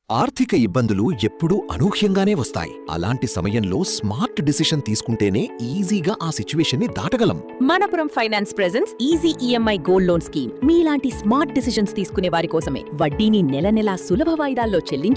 ఆర్థిక ఇబ్బందులు ఎప్పుడూ అనూహ్యంగానే వస్తాయి. అలాంటి సమయంలో స్మార్ట్ డిసిషన్ తీసుకుంటేనే ఈజీగా ఆ సిచ్యువేషన్ని దాటగలం. Manappuram finance presence easy EMI gold loan scheme మీలాంటి స్మార్ట్ డిసిషన్స్ తీసుకునే వారి కోసమే. వడ్డీని నెల నెలా సులభ వాయిదాల్లో చెల్లించి